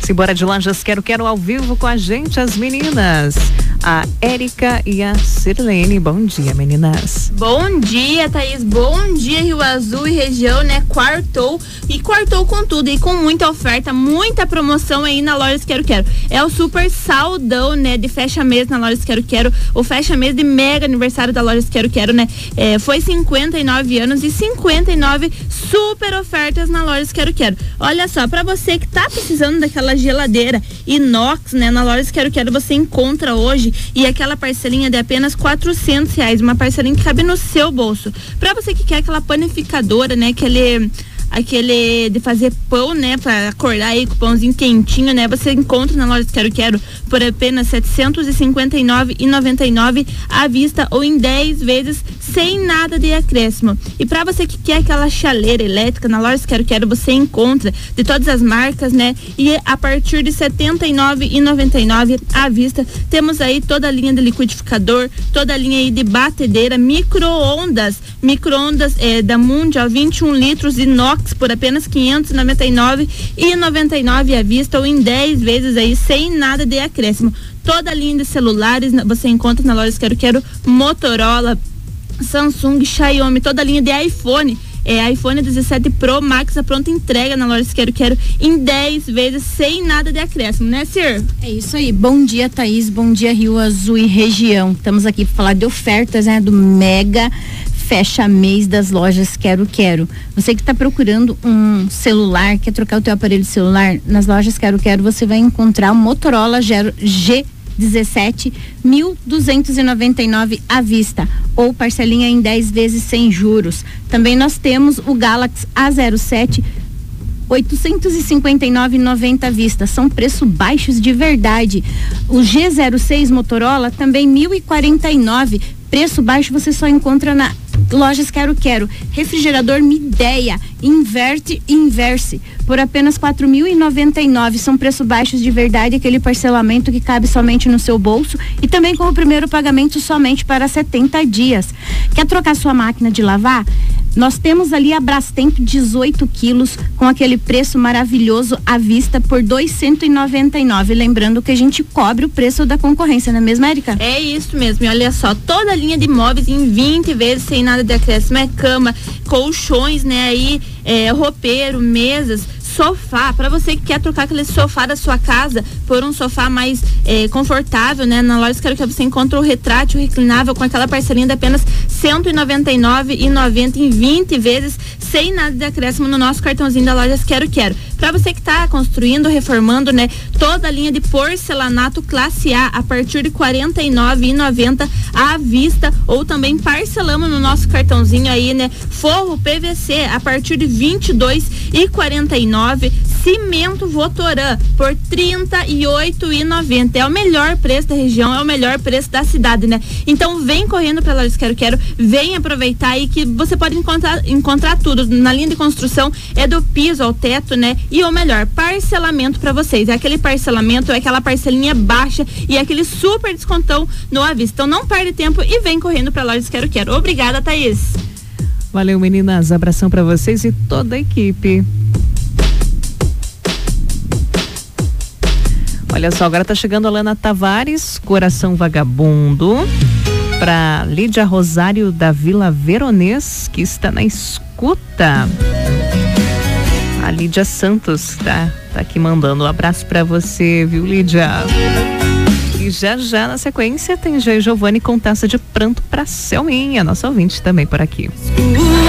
Simbora de Lojas Quero ao vivo com a gente, as meninas. A Érica e a Sirlene. Bom dia, meninas. Bom dia, Thaís. Bom dia, Rio Azul e região, né? Quartou com tudo e com muita oferta, muita promoção aí na Lojas Quero. É o super saldão, né? De fecha mês na Lojas Quero. O fecha mês de mega aniversário da Lojas Quero, né? Foi 59 anos e 59 super ofertas na Lojas Quero. Olha só, pra você que tá precisando daquela geladeira inox, né? Na Lojas Quero você encontra hoje e aquela parcelinha de apenas R$400, uma parcelinha que cabe no seu bolso. Pra você que quer aquela panificadora, né? Aquele de fazer pão, né, para acordar aí com o pãozinho quentinho, né, você encontra na Lojas Quero por apenas R$759,99 à vista ou em 10 vezes sem nada de acréscimo. E para você que quer aquela chaleira elétrica, na Lojas Quero você encontra de todas as marcas, né, e a partir de R$79,99 à vista. Temos aí toda a linha de liquidificador, toda a linha aí de batedeira, micro-ondas da Mundial, 21 litros inox por apenas R$599,99 à vista ou em 10 vezes aí sem nada de acréscimo. Toda a linha de celulares você encontra na Lojas Quero, Motorola, Samsung, Xiaomi, toda a linha de iPhone. iPhone 17 Pro Max, a pronta entrega na Lojas Quero em 10 vezes sem nada de acréscimo, né, Sir? É isso aí. Bom dia, Thaís. Bom dia, Rio Azul e região. Estamos aqui para falar de ofertas, né, do mega fecha mês das Lojas Quero. Você que está procurando um celular, quer trocar o teu aparelho celular, nas Lojas Quero você vai encontrar o Motorola G17 1.299 à vista ou parcelinha em 10 vezes sem juros. Também nós temos o Galaxy A07 859,90 à vista. São preços baixos de verdade. O G06 Motorola também 1.049. Preço baixo você só encontra na Lojas Quero. Refrigerador Midea Inverse por apenas 4.099. São preços baixos de verdade, aquele parcelamento que cabe somente no seu bolso e também com o primeiro pagamento somente para 70 dias. Quer trocar sua máquina de lavar? Nós temos ali a Brastemp 18 quilos com aquele preço maravilhoso à vista por R$299. Lembrando que a gente cobre o preço da concorrência, não é mesmo, Érica? É isso mesmo. E olha só, toda a linha de móveis em 20 vezes sem nada de acréscimo. Cama, colchões, né? Aí, roupeiro, mesas, sofá, para você que quer trocar aquele sofá da sua casa por um sofá mais confortável, né? Na Lojas Quero você encontra o retrátil reclinável com aquela parcelinha de apenas R$199,90 em 20 vezes sem nada de acréscimo no nosso cartãozinho da Lojas Quero. Para você que está construindo, reformando, né? Toda a linha de porcelanato classe A partir de R$49,90 à vista ou também parcelamos no nosso cartãozinho aí, né? Forro PVC a partir de R$28,49. Cimento Votoran por R$38,90. É o melhor preço da região, é o melhor preço da cidade, né? Então vem correndo para Lojas Quero, vem aproveitar aí que você pode encontrar tudo na linha de construção, é do piso ao teto, né? E o melhor, parcelamento para vocês. É aquele parcelamento, é aquela parcelinha baixa e é aquele super descontão no à vista. Então não perde tempo e vem correndo para Lojas Quero. Obrigada, Thaís. Valeu, meninas. Abração para vocês e toda a equipe. Olha só, agora tá chegando a Lana Tavares, Coração Vagabundo, para Lídia Rosário da Vila Veronês, que está na escuta. A Lídia Santos tá aqui mandando um abraço para você, viu, Lídia? E já na sequência tem Giovanni com Taça de Pranto pra Selminha, nossa ouvinte também por aqui.